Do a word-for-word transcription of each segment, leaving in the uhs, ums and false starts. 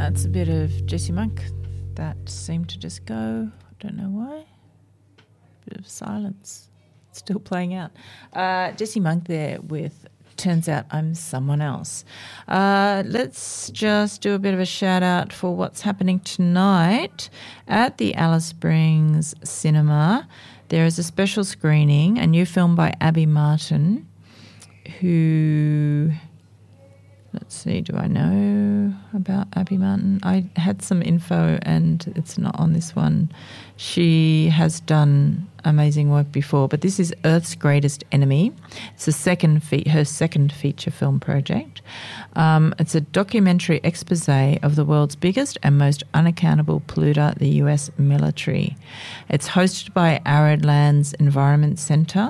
That's a bit of Jesse Monk. That seemed to just go. I don't know why. Bit of silence. Still playing out. Uh, Jesse Monk there with Turns Out I'm Someone Else. Uh, let's just do a bit of a shout out for what's happening tonight at the Alice Springs Cinema. There is a special screening, a new film by Abby Martin, who... Let's see, do I know about Abby Martin? I had some info and it's not on this one. She has done amazing work before, but this is Earth's Greatest Enemy. It's a second fe- her second feature film project. Um, it's a documentary expose of the world's biggest and most unaccountable polluter, the U S military. It's hosted by Arid Lands Environment Center,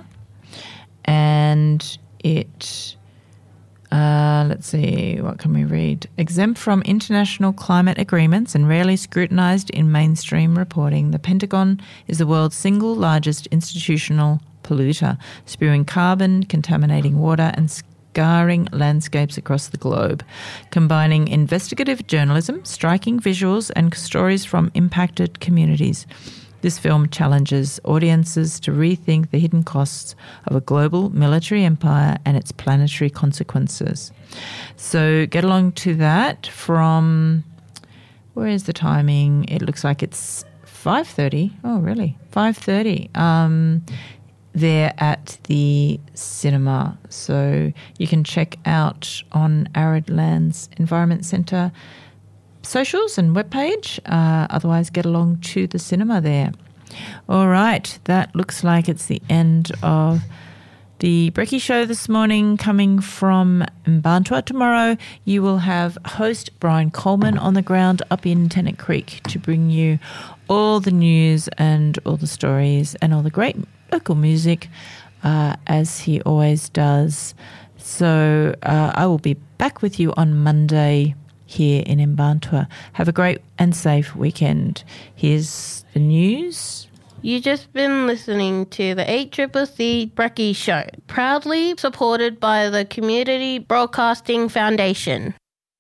and it... Uh, let's see, what can we read? Exempt from international climate agreements and rarely scrutinised in mainstream reporting, the Pentagon is the world's single largest institutional polluter, spewing carbon, contaminating water and scarring landscapes across the globe. Combining investigative journalism, striking visuals and stories from impacted communities, this film challenges audiences to rethink the hidden costs of a global military empire and its planetary consequences. So get along to that from, where is the timing? It looks like it's five thirty. Oh, really? five thirty. Um, there at the cinema. So you can check out on Arid Lands Environment Centre socials and webpage. Uh, otherwise, get along to the cinema there. All right, that looks like it's the end of the Brekkie Show this morning, coming from Mbantua. Tomorrow, you will have host Brian Coleman on the ground up in Tennant Creek to bring you all the news and all the stories and all the great local music, uh, as he always does. So uh, I will be back with you on Monday here in Mbantua. Have a great and safe weekend. Here's the news. You've just been listening to the eight C C C Brekkie Show, proudly supported by the Community Broadcasting Foundation.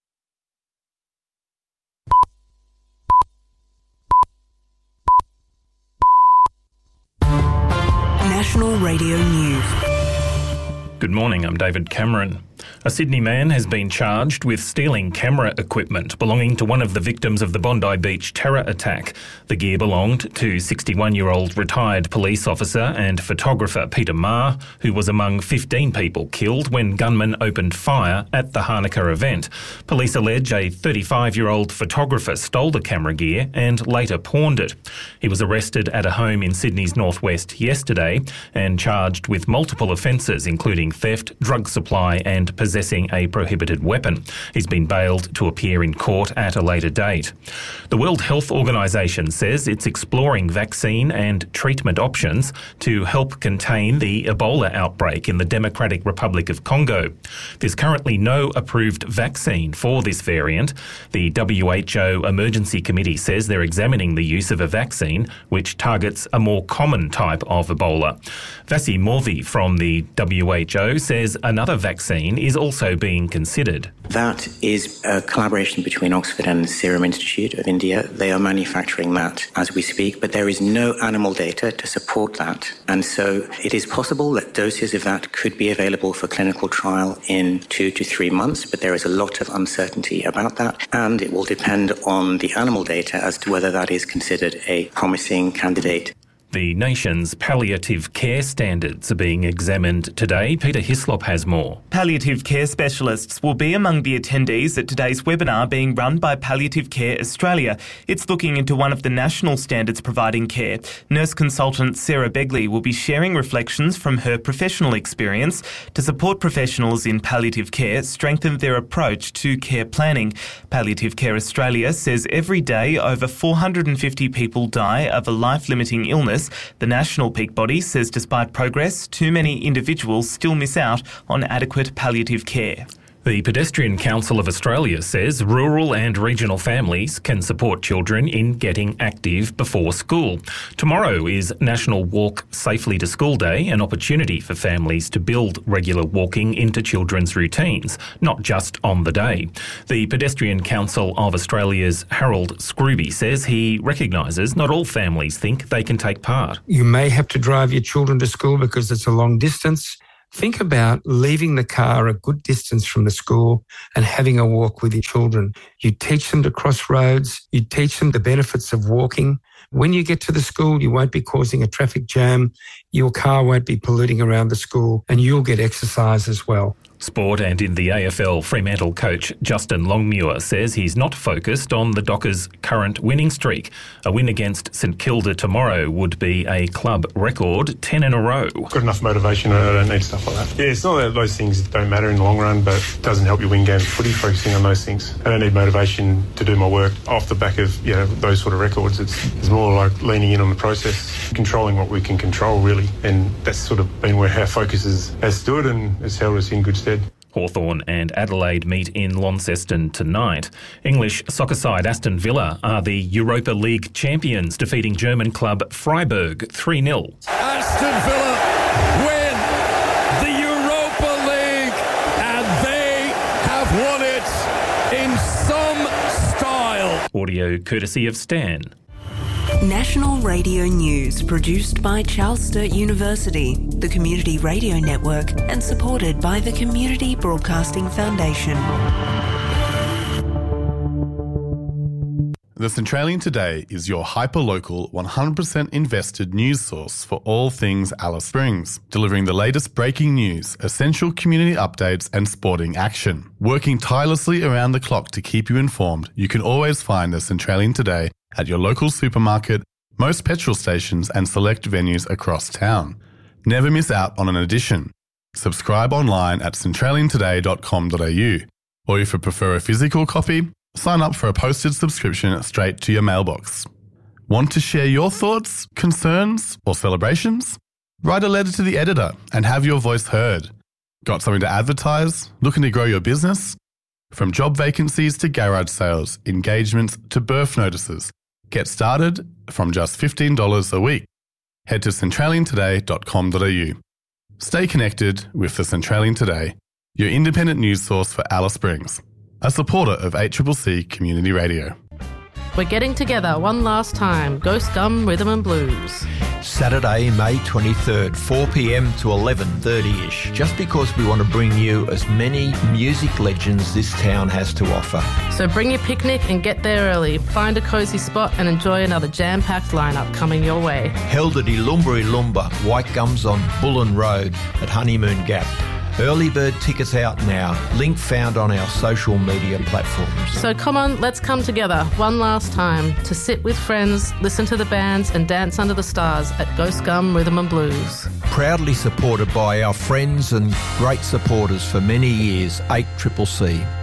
National Radio News. Good morning, I'm David Cameron. A Sydney man has been charged with stealing camera equipment belonging to one of the victims of the Bondi Beach terror attack. The gear belonged to sixty-one-year-old retired police officer and photographer Peter Marr, who was among fifteen people killed when gunmen opened fire at the Hanukkah event. Police allege a thirty-five-year-old photographer stole the camera gear and later pawned it. He was arrested at a home in Sydney's northwest yesterday and charged with multiple offences, including theft, drug supply and possessing a prohibited weapon. He's been bailed to appear in court at a later date. The World Health Organization says it's exploring vaccine and treatment options to help contain the Ebola outbreak in the Democratic Republic of Congo. There's currently no approved vaccine for this variant. The W H O Emergency Committee says they're examining the use of a vaccine which targets a more common type of Ebola. Vasi Morvi from the W H O says another vaccine is also being considered. That is a collaboration between Oxford and the Serum Institute of India. They are manufacturing that as we speak, but there is no animal data to support that. And so it is possible that doses of that could be available for clinical trial in two to three months, but there is a lot of uncertainty about that. And it will depend on the animal data as to whether that is considered a promising candidate. The nation's palliative care standards are being examined today. Peter Hislop has more. Palliative care specialists will be among the attendees at today's webinar being run by Palliative Care Australia. It's looking into one of the national standards providing care. Nurse consultant Sarah Begley will be sharing reflections from her professional experience to support professionals in palliative care strengthen their approach to care planning. Palliative Care Australia says every day over four hundred fifty people die of a life-limiting illness. The national peak body says despite progress, too many individuals still miss out on adequate palliative care. The Pedestrian Council of Australia says rural and regional families can support children in getting active before school. Tomorrow is National Walk Safely to School Day, an opportunity for families to build regular walking into children's routines, not just on the day. The Pedestrian Council of Australia's Harold Scrooby says he recognises not all families think they can take part. You may have to drive your children to school because it's a long distance. Think about leaving the car a good distance from the school and having a walk with your children. You teach them to cross roads. You teach them the benefits of walking. When you get to the school, you won't be causing a traffic jam. Your car won't be polluting around the school, and you'll get exercise as well. Sport, and in the A F L, Fremantle coach Justin Longmuir says he's not focused on the Dockers' current winning streak. A win against St Kilda tomorrow would be a club record ten in a row. Got enough motivation, I don't need stuff like that. Yeah, it's not that those things don't matter in the long run, but it doesn't help you win games of footy focusing on those things. I don't need motivation to do my work off the back of, you know, those sort of records. It's, it's more like leaning in on the process, controlling what we can control, really, and that's sort of been where our focus is, has stood and has held us in good stead. Hawthorn and Adelaide meet in Launceston tonight. English soccer side Aston Villa are the Europa League champions, defeating German club Freiburg three nil. Aston Villa win the Europa League, and they have won it in some style. Audio courtesy of Stan. National Radio News produced by Charles Sturt University, the Community Radio Network, and supported by the Community Broadcasting Foundation. The Centralian Today is your hyper-local, one hundred percent invested news source for all things Alice Springs, delivering the latest breaking news, essential community updates and sporting action. Working tirelessly around the clock to keep you informed, you can always find the Centralian Today at your local supermarket, most petrol stations and select venues across town. Never miss out on an edition. Subscribe online at centralian today dot com dot a u, or if you prefer a physical copy, sign up for a posted subscription straight to your mailbox. Want to share your thoughts, concerns or celebrations? Write a letter to the editor and have your voice heard. Got something to advertise? Looking to grow your business? From job vacancies to garage sales, engagements to birth notices, get started from just fifteen dollars a week. Head to centralian today dot com dot a u. Stay connected with the Centralian Today, your independent news source for Alice Springs, a supporter of eight C C C Community Radio. We're getting together one last time. Go Scum Rhythm and Blues. Saturday, May twenty-third, four p m to eleven thirty-ish, just because we want to bring you as many music legends this town has to offer. So bring your picnic and get there early. Find a cosy spot and enjoy another jam-packed lineup coming your way. Held at Ilumbri Lumba, White Gums on Bullen Road at Honeymoon Gap. Early bird tickets out now. Link found on our social media platforms. So come on, let's come together one last time to sit with friends, listen to the bands and dance under the stars at Go Scum Rhythm and Blues. Proudly supported by our friends and great supporters for many years, eight C C C.